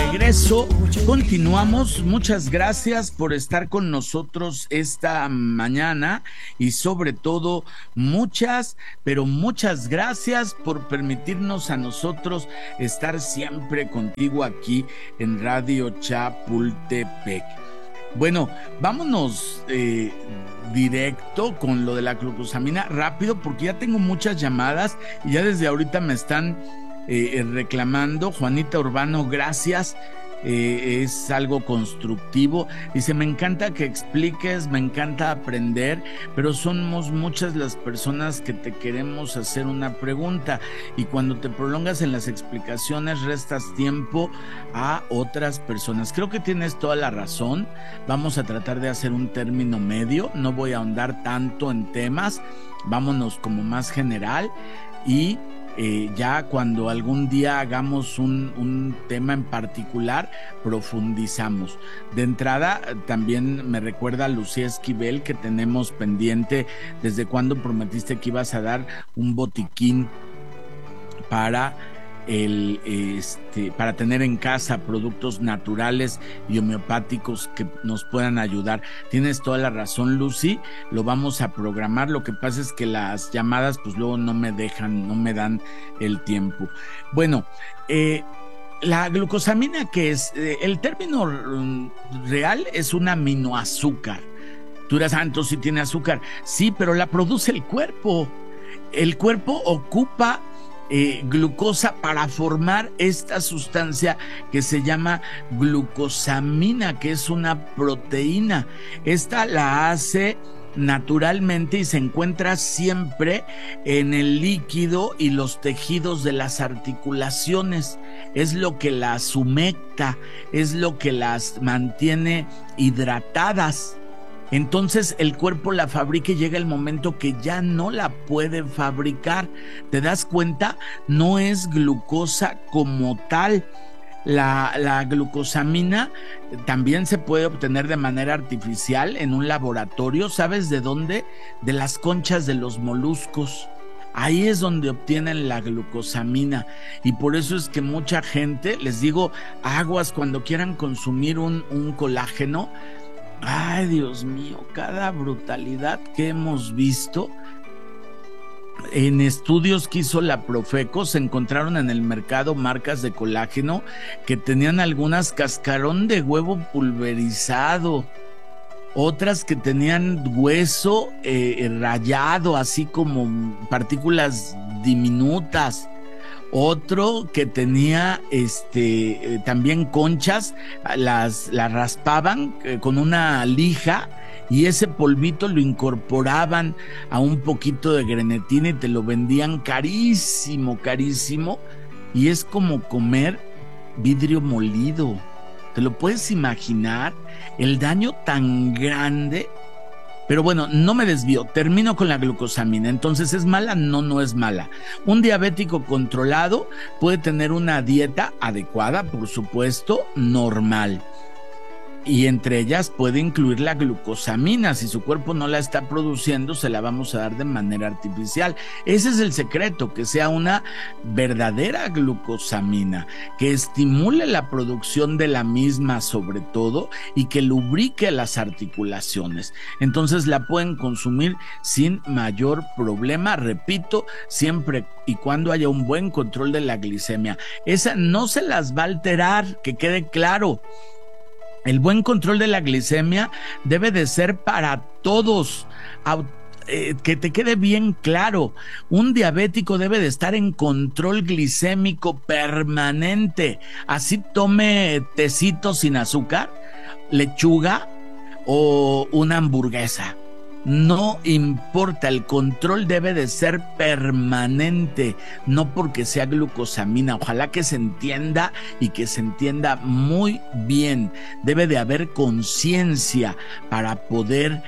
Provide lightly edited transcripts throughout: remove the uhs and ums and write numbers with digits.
regreso, continuamos. Muchas gracias por estar con nosotros esta mañana y sobre todo muchas, pero muchas gracias por permitirnos a nosotros estar siempre contigo aquí en Radio Chapultepec. Bueno, vámonos directo con lo de la glucosamina, rápido, porque ya tengo muchas llamadas y ya desde ahorita me están reclamando. Juanita Urbano, gracias. Es algo constructivo. Dice, me encanta que expliques, me encanta aprender, pero somos muchas las personas que te queremos hacer una pregunta y cuando te prolongas en las explicaciones restas tiempo a otras personas. Creo que tienes toda la razón. Vamos a tratar de hacer un término medio. No voy a ahondar tanto en temas. Vámonos como más general y ya cuando algún día hagamos un tema en particular, profundizamos. De entrada, también me recuerda a Lucía Esquivel que tenemos pendiente desde cuando prometiste que ibas a dar un botiquín para para tener en casa productos naturales y homeopáticos que nos puedan ayudar. Tienes toda la razón, Lucy, lo vamos a programar. Lo que pasa es que las llamadas pues luego no me dan el tiempo. Bueno, la glucosamina, que es el término real, es un aminoazúcar. Tú dirás, entonces sí tiene azúcar. Sí, pero la produce el cuerpo. El cuerpo ocupa glucosa para formar esta sustancia que se llama glucosamina, que es una proteína. Esta la hace naturalmente y se encuentra siempre en el líquido y los tejidos de las articulaciones. Es lo que las humecta, es lo que las mantiene hidratadas. Entonces el cuerpo la fabrica y llega el momento que ya no la puede fabricar. ¿Te das cuenta? No es glucosa como tal. La glucosamina también se puede obtener de manera artificial en un laboratorio. ¿Sabes de dónde? De las conchas de los moluscos. Ahí es donde obtienen la glucosamina y por eso es que mucha gente, les digo, aguas cuando quieran consumir un colágeno. Ay, Dios mío, cada brutalidad que hemos visto. En estudios que hizo la Profeco se encontraron en el mercado marcas de colágeno que tenían algunas cascarón de huevo pulverizado, otras que tenían hueso rayado, así como partículas diminutas. Otro que tenía también conchas, las raspaban con una lija y ese polvito lo incorporaban a un poquito de grenetina y te lo vendían carísimo, carísimo. Y es como comer vidrio molido. ¿Te lo puedes imaginar? El daño tan grande. Pero bueno, no me desvío, termino con la glucosamina. Entonces, ¿es mala? No, no es mala. Un diabético controlado puede tener una dieta adecuada, por supuesto, normal. Y entre ellas puede incluir la glucosamina. Si su cuerpo no la está produciendo, se la vamos a dar de manera artificial. Ese es el secreto, que sea una verdadera glucosamina, que estimule la producción de la misma sobre todo y que lubrique las articulaciones. Entonces la pueden consumir sin mayor problema, repito, siempre y cuando haya un buen control de la glicemia. Esa no se las va a alterar, que quede claro. El buen control de la glicemia debe de ser para todos. Que te quede bien claro, un diabético debe de estar en control glicémico permanente. Así tome tecito sin azúcar, lechuga o una hamburguesa. No importa, el control debe de ser permanente, no porque sea glucosamina. Ojalá que se entienda y que se entienda muy bien. Debe de haber conciencia para poder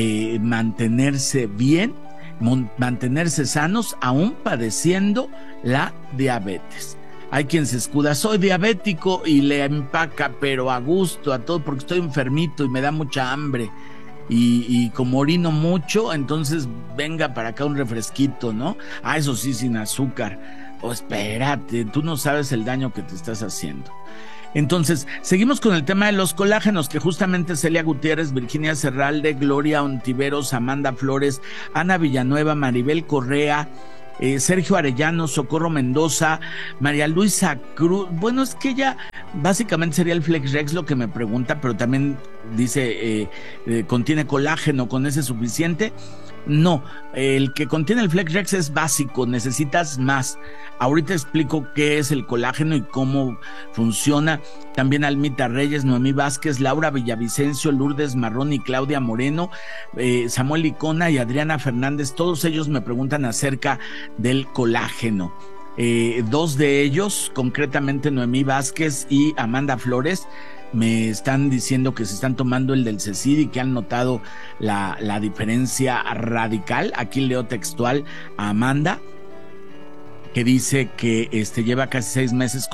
mantenerse bien, mantenerse sanos, aún padeciendo la diabetes. Hay quien se escuda, soy diabético y le empaca, pero a gusto, a todo, porque estoy enfermito y me da mucha hambre. Y como orino mucho, entonces venga para acá un refresquito, ¿no? Eso sí, sin azúcar. Espérate, tú no sabes el daño que te estás haciendo. Entonces, seguimos con el tema de los colágenos, que justamente Celia Gutiérrez, Virginia Serralde, Gloria Ontiveros, Amanda Flores, Ana Villanueva, Maribel Correa, Sergio Arellano, Socorro Mendoza, María Luisa Cruz. Bueno, es que ella básicamente sería el FlexRex lo que me pregunta, pero también dice, ¿contiene colágeno? ¿Con ese suficiente? No, el que contiene el FlexRex es básico, necesitas más. Ahorita explico qué es el colágeno y cómo funciona. También Almita Reyes, Noemí Vázquez, Laura Villavicencio, Lourdes Marrón y Claudia Moreno, Samuel Icona y Adriana Fernández, todos ellos me preguntan acerca del colágeno. Dos de ellos, concretamente Noemí Vázquez y Amanda Flores, me están diciendo que se están tomando el del CECID y que han notado la diferencia radical. Aquí leo textual a Amanda, que dice que lleva casi 6 meses